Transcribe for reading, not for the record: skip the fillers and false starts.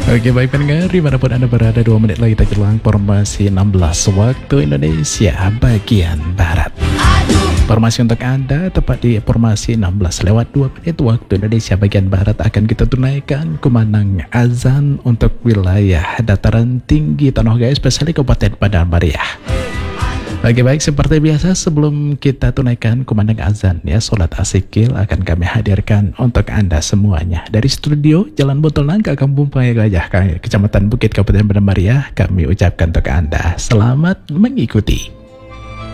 Oke baik pendengar, dimanapun Anda berada, 2 menit lagi kita jelang formasi 16 waktu Indonesia bagian Barat. Formasi untuk Anda tepat di formasi 16 lewat 2 menit waktu Indonesia bagian Barat akan kita tunaikan kumandang azan untuk wilayah dataran tinggi Tanah Gayo, spesial Kabupaten Padang Mariah. Oke baik, seperti biasa sebelum kita tunaikan kumandang azan ya, sholat asyikil akan kami hadirkan untuk Anda semuanya dari studio Jalan Botol Nangka, Kampung Paya Gajah, Kecamatan Bukit, Kabupaten Padang Mariah. Kami ucapkan untuk Anda selamat mengikuti.